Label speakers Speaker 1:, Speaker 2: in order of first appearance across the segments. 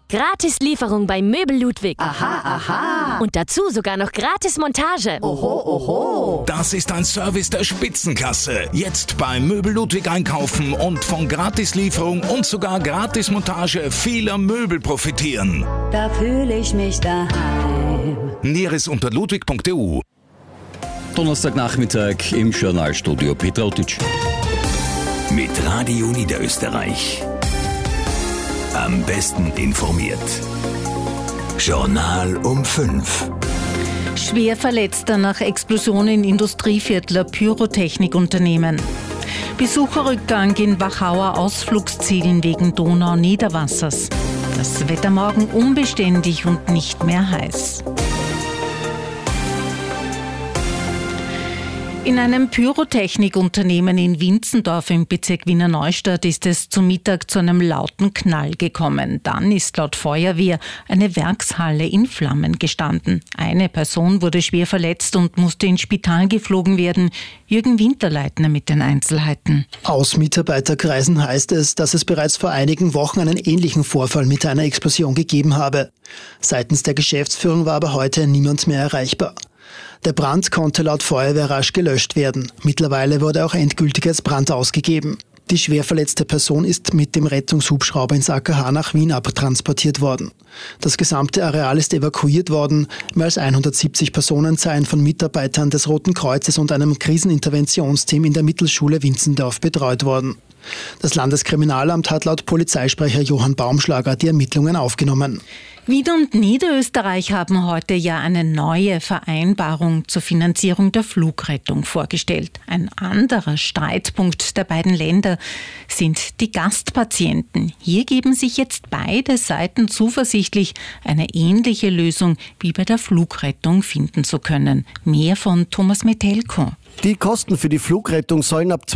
Speaker 1: Gratis Lieferung bei Möbel Ludwig.
Speaker 2: Aha, aha.
Speaker 1: Und dazu sogar noch gratis Montage.
Speaker 2: Oho, oho.
Speaker 3: Das ist ein Service der Spitzenklasse. Jetzt bei Möbel Ludwig einkaufen und von Gratislieferung und sogar Gratismontage vieler Möbel profitieren.
Speaker 2: Da fühle ich mich daheim.
Speaker 3: Näheres unter ludwig.eu.
Speaker 4: Donnerstagnachmittag im Journalstudio Petra Otic.
Speaker 5: Mit Radio Niederösterreich. Am besten informiert. Journal um 5.
Speaker 6: Schwer Verletzter nach Explosion in Industrieviertler Pyrotechnikunternehmen. Besucherrückgang in Wachauer Ausflugszielen wegen Donau-Niederwassers. Das Wetter morgen unbeständig und nicht mehr heiß. In einem Pyrotechnikunternehmen in Winzendorf im Bezirk Wiener Neustadt ist es zum Mittag zu einem lauten Knall gekommen. Dann ist laut Feuerwehr eine Werkshalle in Flammen gestanden. Eine Person wurde schwer verletzt und musste ins Spital geflogen werden. Jürgen Winterleitner mit den Einzelheiten.
Speaker 7: Aus Mitarbeiterkreisen heißt es, dass es bereits vor einigen Wochen einen ähnlichen Vorfall mit einer Explosion gegeben habe. Seitens der Geschäftsführung war aber heute niemand mehr erreichbar. Der Brand konnte laut Feuerwehr rasch gelöscht werden. Mittlerweile wurde auch endgültig als Brand ausgegeben. Die schwer verletzte Person ist mit dem Rettungshubschrauber ins AKH nach Wien abtransportiert worden. Das gesamte Areal ist evakuiert worden. Mehr als 170 Personen seien von Mitarbeitern des Roten Kreuzes und einem Kriseninterventionsteam in der Mittelschule Winzendorf betreut worden. Das Landeskriminalamt hat laut Polizeisprecher Johann Baumschlager die Ermittlungen aufgenommen.
Speaker 6: Wien und Niederösterreich haben heute ja eine neue Vereinbarung zur Finanzierung der Flugrettung vorgestellt. Ein anderer Streitpunkt der beiden Länder sind die Gastpatienten. Hier geben sich jetzt beide Seiten zuversichtlich, eine ähnliche Lösung wie bei der Flugrettung finden zu können. Mehr von Thomas Metelko.
Speaker 8: Die Kosten für die Flugrettung sollen ab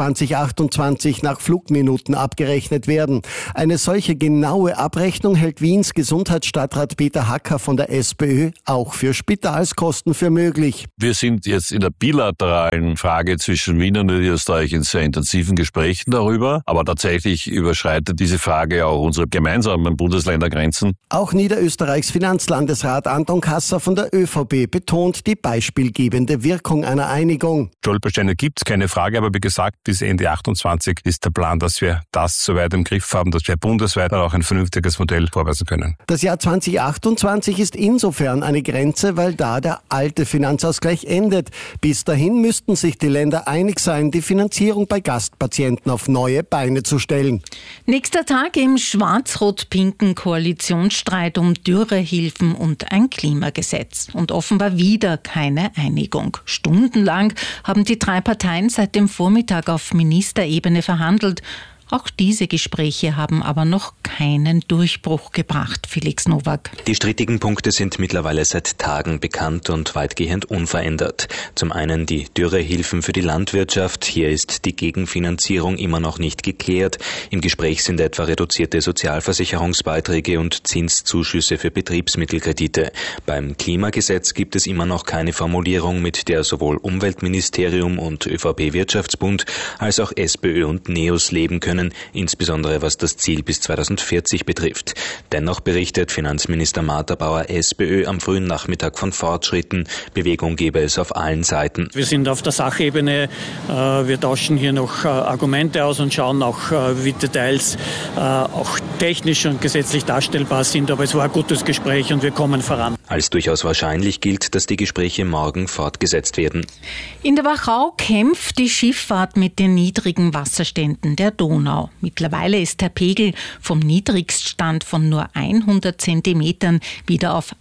Speaker 8: 2028 nach Flugminuten abgerechnet werden. Eine solche genaue Abrechnung hält Wiens Gesundheitsstadtrat Peter Hacker von der SPÖ auch für Spitalskosten für möglich.
Speaker 9: Wir sind jetzt in der bilateralen Frage zwischen Wien und Niederösterreich in sehr intensiven Gesprächen darüber. Aber tatsächlich überschreitet diese Frage auch unsere gemeinsamen Bundesländergrenzen.
Speaker 8: Auch Niederösterreichs Finanzlandesrat Anton Kasser von der ÖVP betont die beispielgebende Wirkung einer Einigung.
Speaker 10: Stolpersteine gibt es, keine Frage, aber wie gesagt, bis Ende 28 ist der Plan, dass wir das so weit im Griff haben, dass wir bundesweit auch ein vernünftiges Modell vorweisen können.
Speaker 8: Das Jahr 2028 ist insofern eine Grenze, weil da der alte Finanzausgleich endet. Bis dahin müssten sich die Länder einig sein, die Finanzierung bei Gastpatienten auf neue Beine zu stellen.
Speaker 6: Nächster Tag im schwarz-rot-pinken Koalitionsstreit um Dürrehilfen und ein Klimagesetz. Und offenbar wieder keine Einigung. Stundenlang haben die drei Parteien seit dem Vormittag auf Ministerebene verhandelt. Auch diese Gespräche haben aber noch keinen Durchbruch gebracht, Felix Nowak.
Speaker 11: Die strittigen Punkte sind mittlerweile seit Tagen bekannt und weitgehend unverändert. Zum einen die Dürrehilfen für die Landwirtschaft. Hier ist die Gegenfinanzierung immer noch nicht geklärt. Im Gespräch sind etwa reduzierte Sozialversicherungsbeiträge und Zinszuschüsse für Betriebsmittelkredite. Beim Klimagesetz gibt es immer noch keine Formulierung, mit der sowohl Umweltministerium und ÖVP-Wirtschaftsbund als auch SPÖ und NEOS leben können, insbesondere was das Ziel bis 2040 betrifft. Dennoch berichtet Finanzminister Martha Bauer SPÖ am frühen Nachmittag von Fortschritten. Bewegung gebe es auf allen Seiten.
Speaker 12: Wir sind auf der Sachebene, wir tauschen hier noch Argumente aus und schauen auch, wie Details auch technisch und gesetzlich darstellbar sind. Aber es war ein gutes Gespräch und wir kommen voran.
Speaker 11: Als durchaus wahrscheinlich gilt, dass die Gespräche morgen fortgesetzt werden.
Speaker 6: In der Wachau kämpft die Schifffahrt mit den niedrigen Wasserständen der Donau. Mittlerweile ist der Pegel vom Niedrigststand von nur 100 Zentimetern wieder auf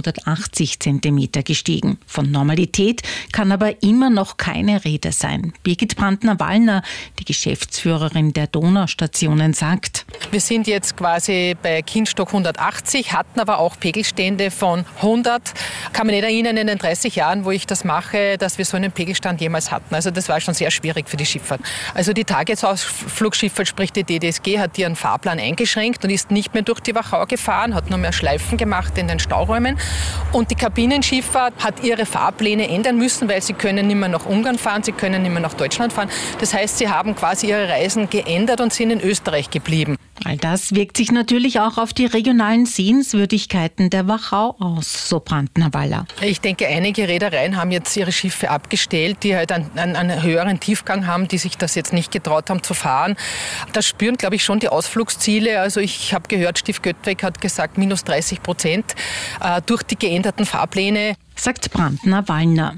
Speaker 6: 180 Zentimeter gestiegen. Von Normalität kann aber immer noch keine Rede sein. Birgit Brandner-Wallner, die Geschäftsführerin der Donaustationen, sagt:
Speaker 13: Wir sind jetzt quasi bei Kindstock 180, hatten aber auch Pegelstände von 100. Kann mich nicht erinnern in den 30 Jahren, wo ich das mache, dass wir so einen Pegelstand jemals hatten. Also das war schon sehr schwierig für die Schifffahrt. Also die Tagesausflugschifffahrt, sprich die DDSG, hat ihren Fahrplan eingeschränkt und ist nicht mehr durch die Wachau gefahren, hat nur mehr Schleifen gemacht in den Stauräumen. Und die Kabinenschifffahrt hat ihre Fahrpläne ändern müssen, weil sie können nicht mehr nach Ungarn fahren, sie können nicht mehr nach Deutschland fahren. Das heißt, sie haben quasi ihre Reisen geändert und sind in Österreich geblieben.
Speaker 6: All das wirkt sich natürlich auch auf die regionalen Sehenswürdigkeiten der Wachau aus, so Brandner-Waller.
Speaker 13: Ich denke, einige Reedereien haben jetzt ihre Schiffe abgestellt, die halt einen höheren Tiefgang haben, die sich das jetzt nicht getraut haben zu fahren. Das spüren, glaube ich, schon die Ausflugsziele. Also ich habe gehört, Stift-Göttweg hat gesagt, minus 30% durch die geänderten Fahrpläne.
Speaker 6: Sagt Brandner-Wallner.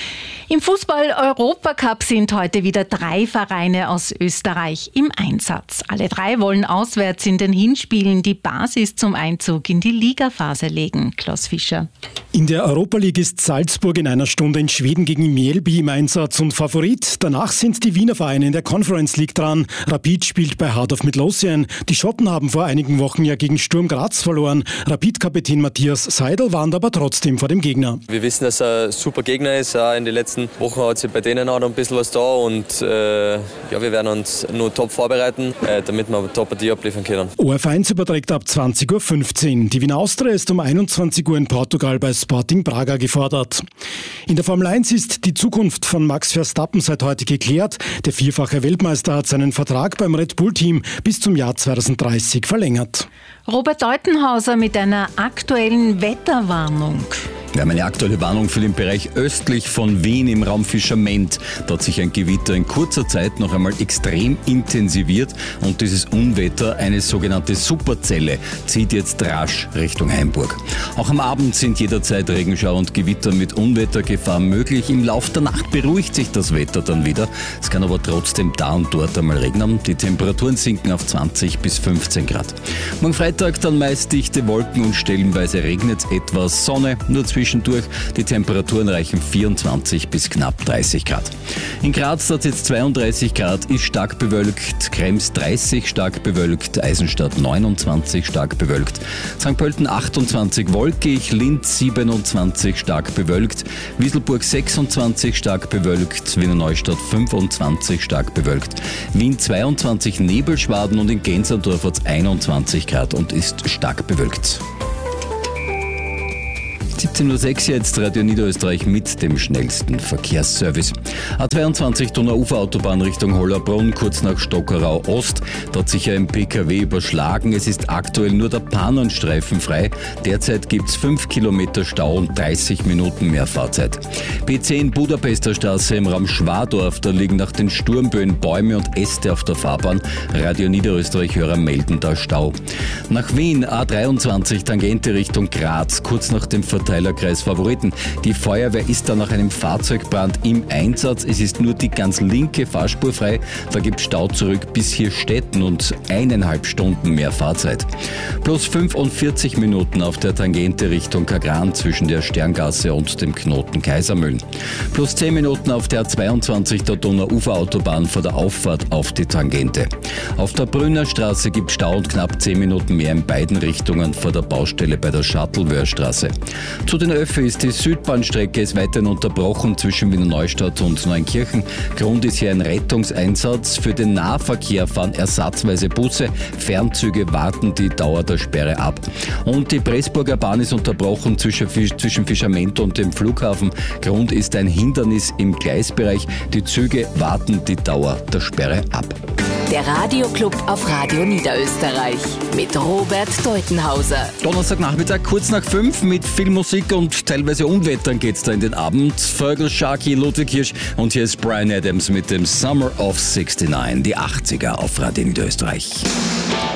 Speaker 6: Im Fußball-Europacup sind heute wieder 3 Vereine aus Österreich im Einsatz. Alle 3 wollen auswärts in den Hinspielen die Basis zum Einzug in die Ligaphase legen. Klaus Fischer.
Speaker 14: In der Europa League ist Salzburg in einer Stunde in Schweden gegen Mjällby im Einsatz und Favorit. Danach sind die Wiener Vereine in der Conference League dran. Rapid spielt bei Heart of Midlothian. Die Schotten haben vor einigen Wochen ja gegen Sturm Graz verloren. Rapid-Kapitän Matthias Seidel warnt aber trotzdem vor dem Gegner.
Speaker 15: Wir wissen, dass er ein super Gegner ist. In den letzten Wochen hat sich bei denen auch noch ein bisschen was da und wir werden uns nur top vorbereiten, damit wir eine Top-Partie abliefern können. ORF1 überträgt ab 20.15 Uhr. Die Wiener Austria ist um 21 Uhr in Portugal bei Sporting Braga gefordert. In der Formel 1 ist die Zukunft von Max Verstappen seit heute geklärt. Der vierfache Weltmeister hat seinen Vertrag beim Red Bull-Team bis zum Jahr 2030 verlängert.
Speaker 6: Robert Deutenhauser mit einer aktuellen Wetterwarnung.
Speaker 4: Wir haben eine aktuelle Warnung für den Bereich östlich von Wien im Raum Fischerment. Da hat sich ein Gewitter in kurzer Zeit noch einmal extrem intensiviert und dieses Unwetter, eine sogenannte Superzelle, zieht jetzt rasch Richtung Hainburg. Auch am Abend sind jederzeit Regenschauer und Gewitter mit Unwettergefahr möglich. Im Lauf der Nacht beruhigt sich das Wetter dann wieder. Es kann aber trotzdem da und dort einmal regnen. Die Temperaturen sinken auf 20 bis 15 Grad. Morgen Freitag dann meist dichte Wolken und stellenweise regnet es etwas. Sonne, nur zwischendurch. Die Temperaturen reichen 24 bis knapp 30 Grad. In Graz hat es jetzt 32 Grad, ist stark bewölkt. Krems 30 stark bewölkt, Eisenstadt 29 stark bewölkt. St. Pölten 28 wolkig, Linz 27 stark bewölkt, Wieselburg 26 stark bewölkt, Wiener Neustadt 25 stark bewölkt, Wien 22 Nebelschwaden und in Gensendorf hat es 21 Grad und ist stark bewölkt. 17.06 Uhr jetzt Radio Niederösterreich mit dem schnellsten Verkehrsservice. A22 Donauuferautobahn Richtung Hollerbrunn, kurz nach Stockerau Ost. Da hat sich ein PKW überschlagen. Es ist aktuell nur der Pannenstreifen frei. Derzeit gibt es 5 Kilometer Stau und 30 Minuten mehr Fahrzeit. B10 Budapester Straße im Raum Schwadorf. Da liegen nach den Sturmböen Bäume und Äste auf der Fahrbahn. Radio Niederösterreich-Hörer melden da Stau. Nach Wien A23 Tangente Richtung Graz, kurz nach dem Verteilerkreis Favoriten. Die Feuerwehr ist da nach einem Fahrzeugbrand im Einsatz. Es ist nur die ganz linke Fahrspur frei. Da gibt es Stau zurück bis Hirstetten und 1,5 Stunden mehr Fahrzeit. Plus 45 Minuten auf der Tangente Richtung Kagran zwischen der Sterngasse und dem Knoten Kaisermühlen. Plus 10 Minuten auf der A22 der Donauuferautobahn vor der Auffahrt auf die Tangente. Auf der Brünner Straße gibt es Stau und knapp 10 Minuten mehr in beiden Richtungen vor der Baustelle bei der Schattelwörstraße. Zu den Öffis, die Südbahnstrecke ist weiterhin unterbrochen zwischen Wiener Neustadt und Neunkirchen. Grund ist hier ein Rettungseinsatz. Für den Nahverkehr fahren ersatzweise Busse. Fernzüge warten die Dauer der Sperre ab. Und die Pressburger Bahn ist unterbrochen zwischen Fischerment und dem Flughafen. Grund ist ein Hindernis im Gleisbereich. Die Züge warten die Dauer der Sperre ab.
Speaker 1: Der Radioclub auf Radio Niederösterreich mit Robert Deutenhauser.
Speaker 4: Donnerstagnachmittag kurz nach 5 mit viel Musik und teilweise Unwettern geht's da in den Abend. Vögel, Sharky, Ludwig Hirsch und hier ist Bryan Adams mit dem Summer of 69, die 80er auf Radio Niederösterreich.